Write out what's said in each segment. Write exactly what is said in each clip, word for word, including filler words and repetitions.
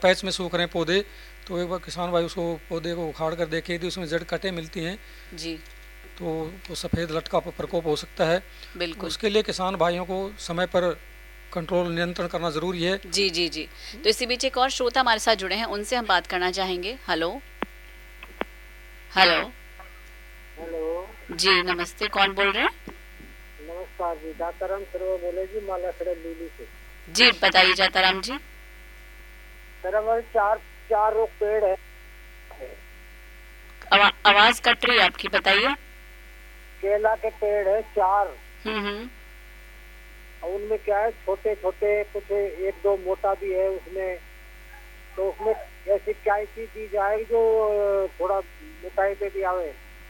Patch में सूख रहे हैं पौधे, तो एक बार किसान भाई उसको पौधे को उखाड़ कर देखे यदि उसमें जड़ कटे मिलती हैं जी तो वो सफ़ेद लटका पर प्रकोप हो सकता है। बिल्कुल। उसके लिए किसान भाइयों को समय पर कंट्रोल नियंत्रण करना ज़रूरी है। जी जी जी। तो इसी बीच एक और श्रोता हमारे साथ जुड़े हैं, उनसे हम बात करना चाहेंगे। हेलो हेलो हेलो जी नमस्ते, कौन बोल रहे हैं? नमस्कार जी, दाताराम सर्व बोले जी, माला खड़े लीली से। जी बताइए जाताराम जी। सर हमारे चार चार रोग पेड़ है। आवा, आवाज कट रही है आपकी, बताइए। केला के पेड़ है चार, हम्म हम्म और उनमें क्या है, छोटे छोटे कुछ एक दो मोटा भी है उसमें, तो उसमें ऐसी क्या चीज दी जाए जो थोड़ा मोटाई पे भी आवे।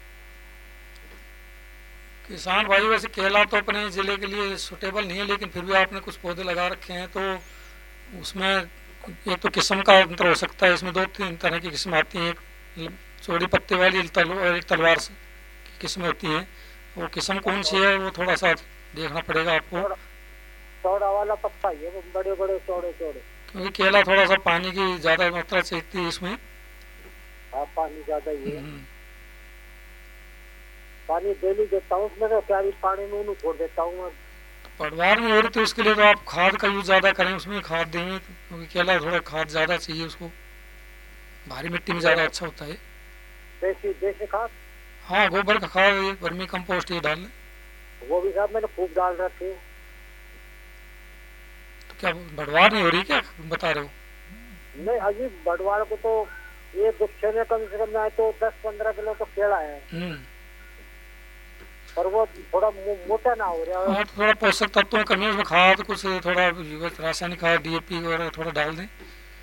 किसान भाई वैसे केला तो अपने ज़िले के लिए सुटेबल नहीं है, लेकिन फिर भी आपने कुछ पौधे लगा रखे हैं तो उसमें एक तो किस्म का अंतर हो सकता है। इसमें दो तीन तरह की किस्म आती हैं, एक चौड़ी पत्ते वाली तल, और एक तलवार की किस्म होती है। वो किस्म कौन सी है वो थोड़ा सा देखना पड़ेगा आपको, चौड़ा वाला पत्ता ही है, वो बड़े बड़े चौड़े चौड़े, क्योंकि केला थोड़ा सा पानी की ज़्यादा मात्रा चाहिए है इसमें। हाँ पानी ज्यादा ही है। हम्म, पानी डेली देता हूँ उसमें, तो क्या भी पानी में उन्हें छोड़ देता हूँ मैं। पटवार में हो रही तो उसके लिए तो आप खाद का यूज़ ज़्यादा करें, उसमें खाद देंगे तो, क्योंकि केला थोड़ा खाद ज़्यादा चाहिए उसको, भारी मिट्टी में ज़्यादा अच्छा होता है। देसी देसी खाद, हाँ गोबर का खाद, ये वर्मी कंपोस्ट ये डाल लें। वो भी साहब मैंने खूब डाल रखे। तो क्या बढ़वार नहीं हो रही क्या बता रहे हो? नहीं अजी, बड़वाड़ को तो ये गुच्छे में कम से कम ना तो दस पंद्रह किलो तो केला है, हम्म, पर वो थोड़ा मो, मोटा ना हो रहा है। हाँ तो थोड़ा पोषक तत्वों की कमी है उसमें, खाद कुछ थोड़ा रासायनिक खाद डी ए पी वगैरह थोड़ा डाल दें।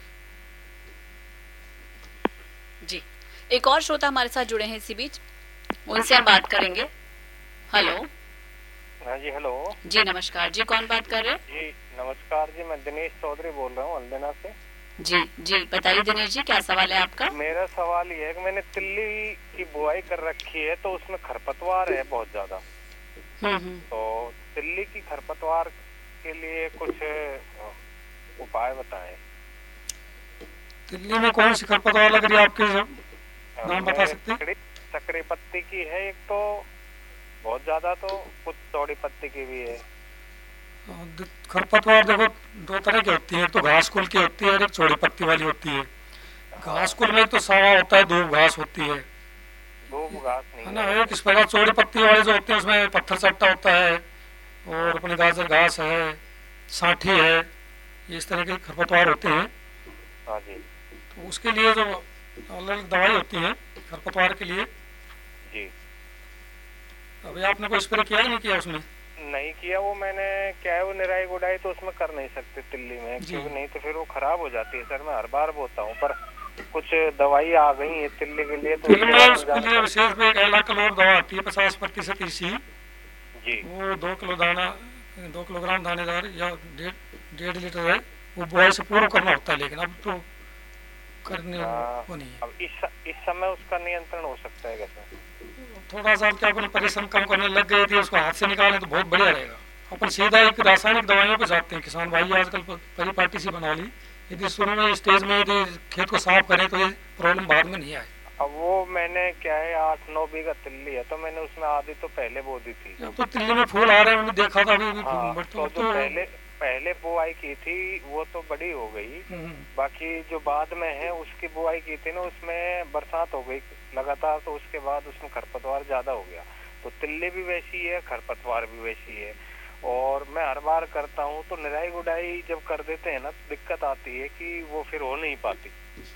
जी। एक और श्रोता हमारे साथ जुड़े हैं इसी बीच, उनसे हम बात करेंगे। हेलो हाँ जी हेलो जी नमस्कार जी, कौन बात कर रहे हैं? जी नमस्कार जी, मैं दिनेश चौधरी बोल रहा हूँ हल्देना से। जी जी बताइए दिनेश जी, क्या सवाल है आपका? मेरा सवाल ये है कि मैंने तिल्ली की बुआई कर रखी है, तो उसमें खरपतवार है बहुत ज्यादा। हम्म हम्म तो तिल्ली की खरपतवार के लिए कुछ उपाय बताएं। दिल्ली में कौन सी खरपतवार लग रही है आपके, नाम बता सकते हैं? सकड़ी सकड़ी पत्ती की है एक तो बहुत ज्यादा, तो कुछ चौड़ी पत्ती की भी है। खरपतवार देखो दो तरह की होती है, एक तो घास कुल की होती है और एक चौड़ी पत्ती वाली होती है। घास कुल में एक तो सावा होता है, धूप घास होती है, धूप घास नहीं है ना। एक इस प्रकार चौड़ी पत्ती वाले जो होते हैं उसमें पत्थर चट्टा होता है और अपने गाजर घास है, सांठी है, ये इस तरह के खरपतवार होते हैं। हाँ जी। तो उसके लिए जो अलग अलग दवाई होती है खरपतवार के लिए। जी। अभी आपने कोई स्प्रे किया नहीं किया उसमें? नहीं किया, वो मैंने क्या है वो निराई गुड़ाई तो उसमें कर नहीं सकते तिल्ली में, क्योंकि नहीं तो फिर वो खराब हो जाती है। सर मैं हर बार बोता हूँ, पर कुछ दवाई आ गई है तिल्ली के लिए, तो तिल्ली में उसके लिए विशेष में एक एला क्लोर दवा आती है पचास प्रतिशत इसी जी। वो दो किलो दाना, दो किलोग्राम दानेदार या डेढ़ डेढ़ लीटर है, वो बुआई से पूर्व करना होता है, लेकिन अब तो करने वो नहीं है। अब इस इस समय उसका नियंत्रण हो सकता है कैसे? थोड़ा सा क्या अपने परिश्रम कम करने लग गए थे, उसको हाथ से निकालें तो बहुत बढ़िया रहेगा। अपन सीधा एक रासायनिक दवाइयों पे जाते हैं, किसान भाई आजकल परिपाटी सी बना ली। यदि शुरू में स्टेज में यदि खेत को साफ करें तो ये प्रॉब्लम बाद में नहीं आए। अब वो मैंने क्या है आठ नौ बीघा तिल्ली है, तो मैंने उसमें आधी तो पहले बो दी थी। अब तो तिल्ली में फूल आ रहे हैं, मैंने देखा था अभी अभी। हाँ, तो, तो, तो, तो पहले पहले बुआई की थी वो तो बड़ी हो गई, बाकी जो बाद में है उसकी बुआई की थी ना, उसमें बरसात हो गई लगातार, तो उसके बाद उसमें खरपतवार ज्यादा हो गया। तो तिल्ली भी वैसी है, खरपतवार भी वैसी है। और मैं हर बार करता हूँ तो निराई गुड़ाई जब कर देते हैं ना तो दिक्कत आती है कि वो फिर हो नहीं पाती।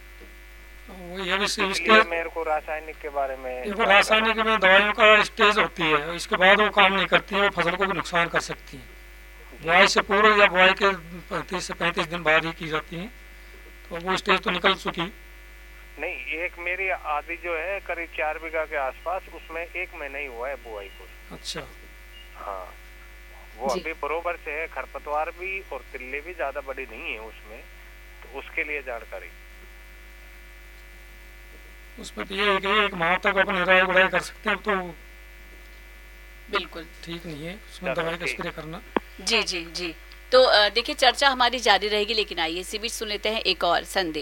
ये भी इसलिए मेरे को रासायनिक के बारे में, देखो रासायनिक में दवाइयों का स्टेज होती है, इसके बाद वो काम नहीं करती है, वो फसल को भी नुकसान कर सकती है। बुआई से पूर्व या बुआई के तीस से पैंतीस दिन बाद ही की जाती है, तो वो स्टेज तो निकल चुकी। नहीं, एक मेरी आधी जो है करीब चार बीघा के आसपास, उसमें एक महीना ही हुआ है बुआई को। अच्छा हाँ, वो अभी बरोबर से है, खरपतवार भी और तिल्ली भी ज्यादा बड़ी नहीं है उसमें, तो उसके लिए जानकारी। उसमें तो ये है कि एक माह तक अपन निराई गुड़ाई कर सकते हैं, तो बिल्कुल ठीक नहीं है उसमें दवाई का स्प्रे करना। जी जी जी। तो देखिए चर्चा हमारी जारी रहेगी, लेकिन आइए इसी बीच सुन लेते हैं एक और संदेश।